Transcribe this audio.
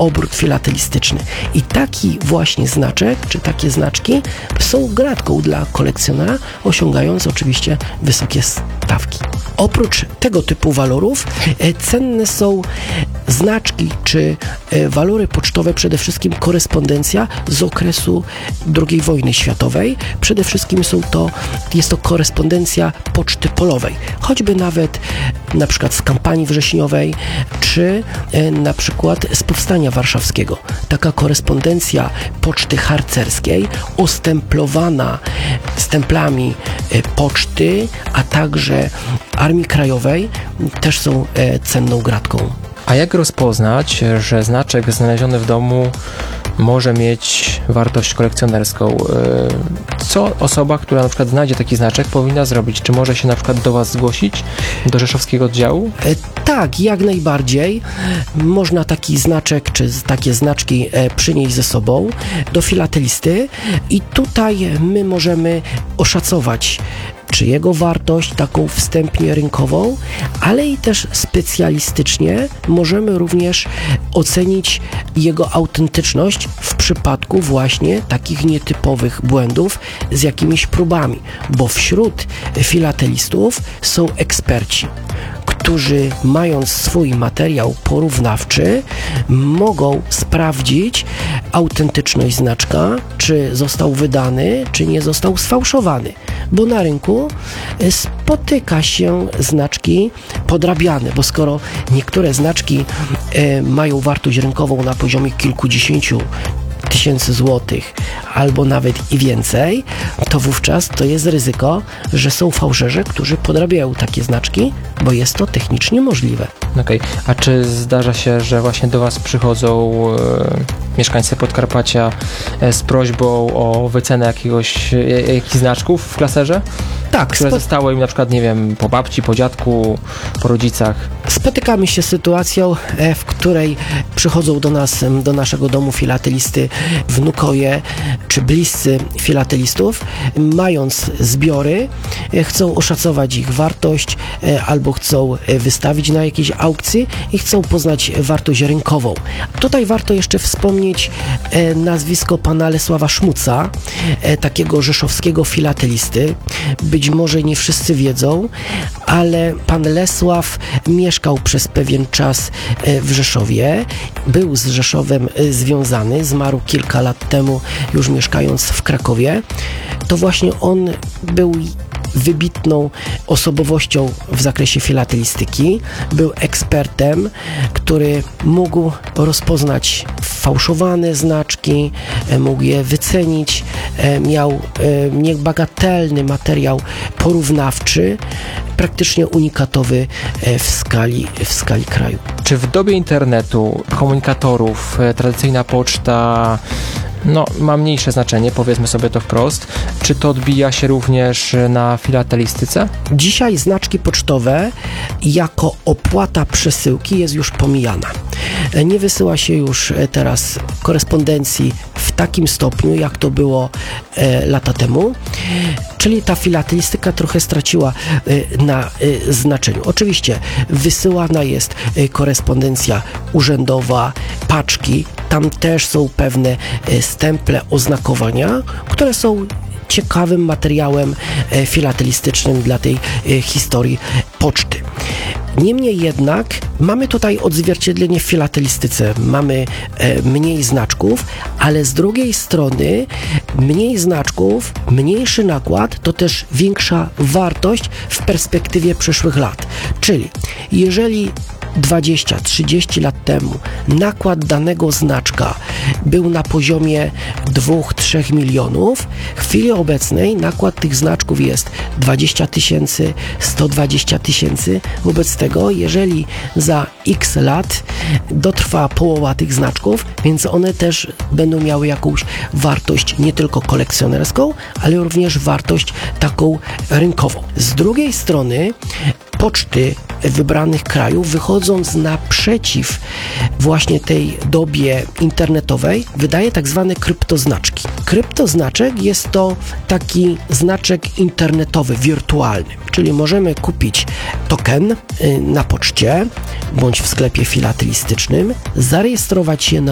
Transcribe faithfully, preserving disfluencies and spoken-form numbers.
obrót filatelistyczny. I taki właśnie znaczek, czy takie znaczki są gratką dla kolekcjonera, osiągając oczywiście wysokie stawki. Oprócz tego typu walorów e, cenne są znaczki czy e, walory pocztowe, przede wszystkim korespondencja z okresu drugiej wojny światowej. Przede wszystkim są to, jest to korespondencja poczty polowej, choćby nawet na przykład z kampanii wrześniowej, czy e, na przykład z Powstania Warszawskiego. Taka korespondencja poczty harcerskiej, ostemplowana stemplami e, poczty, a także Armii Krajowej, też są e, cenną gratką. A jak rozpoznać, że znaczek znaleziony w domu może mieć wartość kolekcjonerską? Co osoba, która na przykład znajdzie taki znaczek, powinna zrobić? Czy może się na przykład do Was zgłosić, do rzeszowskiego oddziału? E, tak, jak najbardziej. Można taki znaczek, czy takie znaczki e, przynieść ze sobą do filatelisty i tutaj my możemy oszacować czy jego wartość taką wstępnie rynkową, ale i też specjalistycznie możemy również ocenić jego autentyczność w przypadku właśnie takich nietypowych błędów z jakimiś próbami, bo wśród filatelistów są eksperci, którzy mając swój materiał porównawczy mogą sprawdzić autentyczność znaczka, czy został wydany, czy nie został sfałszowany, bo na rynku spotyka się znaczki podrabiane, bo skoro niektóre znaczki e, mają wartość rynkową na poziomie kilkudziesięciu tysięcy złotych albo nawet i więcej, to wówczas to jest ryzyko, że są fałszerze, którzy podrabiają takie znaczki, bo jest to technicznie możliwe. Okej, okay. A czy zdarza się, że właśnie do Was przychodzą e, mieszkańcy Podkarpacia e, z prośbą o wycenę jakiegoś, e, jakichś znaczków w klaserze? Tak. Które spo... zostały im na przykład, nie wiem, po babci, po dziadku, po rodzicach? Spotykamy się z sytuacją, e, w której przychodzą do nas, do naszego domu filatelisty wnukowie czy bliscy filatelistów, mając zbiory, e, chcą oszacować ich wartość e, albo chcą e, wystawić na jakiejś aukcji i chcą poznać wartość rynkową. Tutaj warto jeszcze wspomnieć e, nazwisko pana Lesława Szmuca, e, takiego rzeszowskiego filatelisty. Być może nie wszyscy wiedzą, ale pan Lesław mieszkał przez pewien czas e, w Rzeszowie, był z Rzeszowem e, związany, zmarł kilka lat temu, już mieszkając w Krakowie. To właśnie on był wybitną osobowością w zakresie filatelistyki. Był ekspertem, który mógł rozpoznać fałszowane znaczki, mógł je wycenić, miał niebagatelny materiał porównawczy, praktycznie unikatowy w skali, w skali kraju. Czy w dobie internetu, komunikatorów, tradycyjna poczta no, ma mniejsze znaczenie, powiedzmy sobie to wprost. Czy to odbija się również na filatelistyce? Dzisiaj znaczki pocztowe jako opłata przesyłki jest już pomijana. Nie wysyła się już teraz korespondencji w takim stopniu, jak to było e, lata temu. Czyli ta filatelistyka trochę straciła e, na e, znaczeniu. Oczywiście wysyłana jest e, korespondencja urzędowa, paczki. Tam też są pewne e, stemple, oznakowania, które są ciekawym materiałem e, filatelistycznym dla tej e, historii poczty. Niemniej jednak mamy tutaj odzwierciedlenie w filatelistyce. Mamy e, mniej znaczków, ale z drugiej strony mniej znaczków, mniejszy nakład to też większa wartość w perspektywie przyszłych lat. Czyli jeżeli dwadzieścia trzydzieści lat temu nakład danego znaczka był na poziomie dwa do trzech milionów, w chwili obecnej nakład tych znaczków jest dwadzieścia tysięcy, sto dwadzieścia tysięcy. Wobec tego, jeżeli za x lat dotrwa połowa tych znaczków, więc one też będą miały jakąś wartość nie tylko kolekcjonerską, ale również wartość taką rynkową. Z drugiej strony poczty wybranych krajów, wychodząc naprzeciw właśnie tej dobie internetowej, wydaje tak zwane kryptoznaczki. Kryptoznaczek jest to taki znaczek internetowy, wirtualny, czyli możemy kupić token na poczcie bądź w sklepie filatelistycznym, zarejestrować się na